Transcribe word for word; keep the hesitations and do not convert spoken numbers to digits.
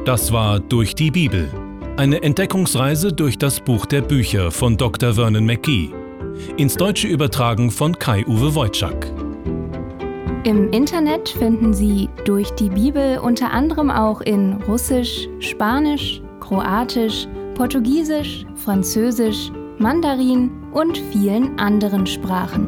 Das war Durch die Bibel. Eine Entdeckungsreise durch das Buch der Bücher von Doktor Vernon McGee. Ins Deutsche übertragen von Kai-Uwe Wojczak. Im Internet finden Sie Durch die Bibel unter anderem auch in Russisch, Spanisch, Kroatisch, Portugiesisch, Französisch, Mandarin und vielen anderen Sprachen.